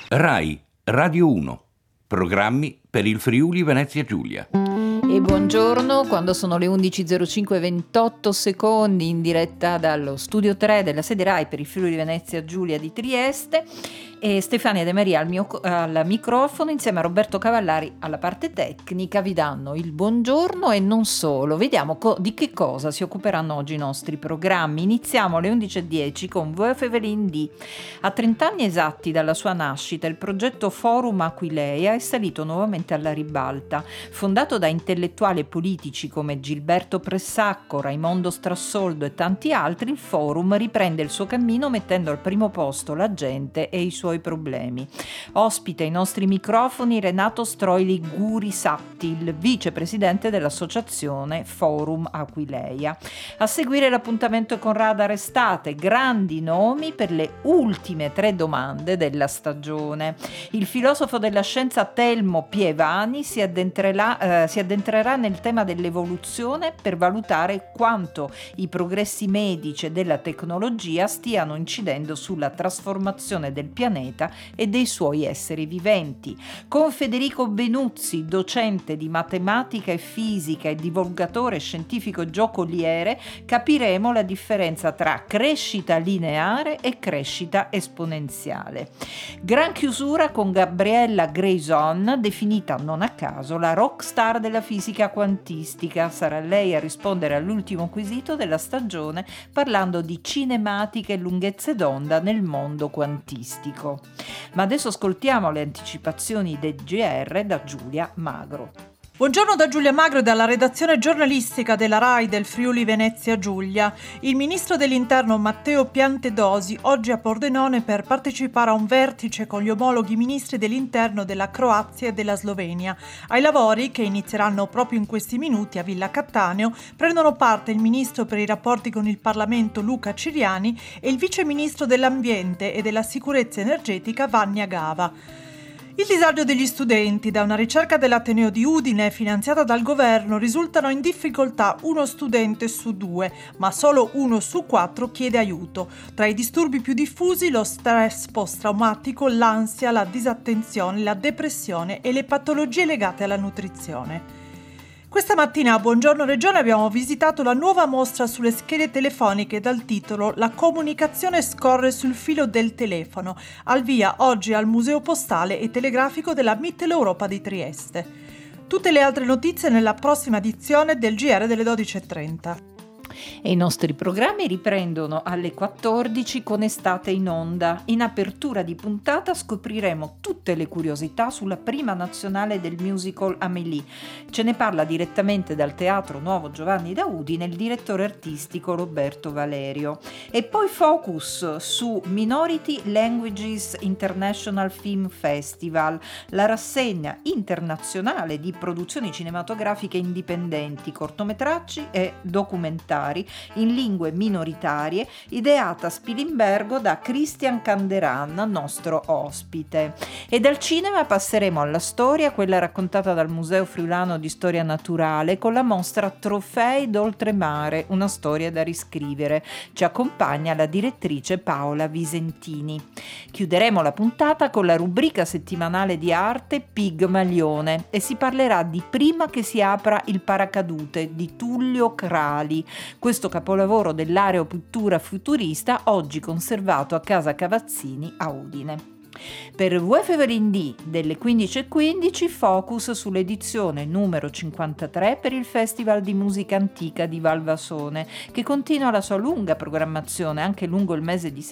Rai Radio 1. Programmi per il Friuli Venezia Giulia. E buongiorno, quando sono le 11:05:28 in diretta dallo studio 3 della sede Rai per il Friuli Venezia Giulia di Trieste, e Stefania De Maria al microfono insieme a Roberto Cavallari alla parte tecnica vi danno il buongiorno e non solo. Vediamo di che cosa si occuperanno oggi i nostri programmi. Iniziamo alle 11:10 con Wefevelin D. A 30 anni esatti dalla sua nascita il progetto Forum Aquileia è salito nuovamente alla ribalta. Fondato da intellettuali e politici come Gilberto Pressacco, Raimondo Strassoldo e tanti altri, il Forum riprende il suo cammino mettendo al primo posto la gente e i suoi problemi. Ospite ai nostri microfoni Renato Stroili Gurisatti, il vicepresidente dell'associazione Forum Aquileia. A seguire l'appuntamento con Radar Estate, grandi nomi per le ultime 3 domande della stagione. Il filosofo della scienza Telmo Pievani si addentrerà nel tema dell'evoluzione per valutare quanto i progressi medici e della tecnologia stiano incidendo sulla trasformazione del pianeta e dei suoi esseri viventi. Con Federico Benuzzi, docente di matematica e fisica e divulgatore scientifico giocoliere, capiremo la differenza tra crescita lineare e crescita esponenziale. Gran chiusura con Gabriella Grayson, definita non a caso la rockstar della fisica quantistica. Sarà lei a rispondere all'ultimo quesito della stagione parlando di cinematiche e lunghezze d'onda nel mondo quantistico. Ma adesso ascoltiamo le anticipazioni del GR da Giulia Magro. Buongiorno da Giulia Magro e dalla redazione giornalistica della RAI del Friuli Venezia Giulia. Il ministro dell'Interno Matteo Piantedosi oggi a Pordenone per partecipare a un vertice con gli omologhi ministri dell'Interno della Croazia e della Slovenia. Ai lavori, che inizieranno proprio in questi minuti a Villa Cattaneo, prendono parte il ministro per i rapporti con il Parlamento Luca Ciriani e il vice ministro dell'Ambiente e della Sicurezza Energetica Vania Gava. Il disagio degli studenti. Da una ricerca dell'Ateneo di Udine finanziata dal governo risultano in difficoltà 1 studente su 2, ma solo 1 su 4 chiede aiuto. Tra i disturbi più diffusi lo stress post-traumatico, l'ansia, la disattenzione, la depressione e le patologie legate alla nutrizione. Questa mattina a Buongiorno Regione abbiamo visitato la nuova mostra sulle schede telefoniche dal titolo La comunicazione scorre sul filo del telefono, al via oggi al Museo Postale e Telegrafico della Mitteleuropa di Trieste. Tutte le altre notizie nella prossima edizione del GR delle 12:30. E i nostri programmi riprendono alle 14 con Estate in Onda. In apertura di puntata scopriremo tutte le curiosità sulla prima nazionale del musical Amélie. Ce ne parla direttamente dal Teatro Nuovo Giovanni da Udine il direttore artistico Roberto Valerio. E poi focus su Minority Languages International Film Festival, la rassegna internazionale di produzioni cinematografiche indipendenti, cortometraggi e documentari in lingue minoritarie, ideata a Spilimbergo da Christian Canderan, nostro ospite. E dal cinema passeremo alla storia, quella raccontata dal Museo Friulano di Storia Naturale con la mostra Trofei d'Oltremare, una storia da riscrivere. Ci accompagna la direttrice Paola Visentini. Chiuderemo la puntata con la rubrica settimanale di arte Pigmalione e si parlerà di Prima che si apra il paracadute di Tullio Crali. Questo capolavoro dell'aeropittura futurista oggi conservato a Casa Cavazzini a Udine. Per Wefevelin D delle 15:15 focus sull'edizione numero 53 per il Festival di Musica Antica di Valvasone, che continua la sua lunga programmazione anche lungo il mese di